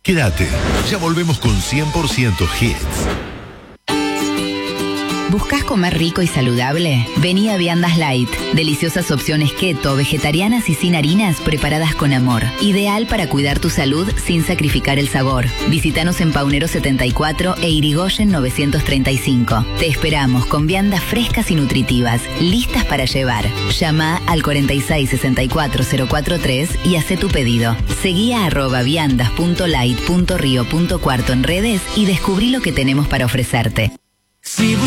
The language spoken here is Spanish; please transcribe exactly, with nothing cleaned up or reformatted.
Quédate, ya volvemos con cien por ciento Hits. ¿Buscas comer rico y saludable? Vení a Viandas Light. Deliciosas opciones keto, vegetarianas y sin harinas preparadas con amor. Ideal para cuidar tu salud sin sacrificar el sabor. Visítanos en Paunero setenta y cuatro e Irigoyen novecientos treinta y cinco. Te esperamos con viandas frescas y nutritivas, listas para llevar. Llama al cuarenta y seis sesenta y cuatro cero cuatro tres y haz tu pedido. Seguí a arroba viandas punto light punto rio punto cuarto en redes y descubrí lo que tenemos para ofrecerte.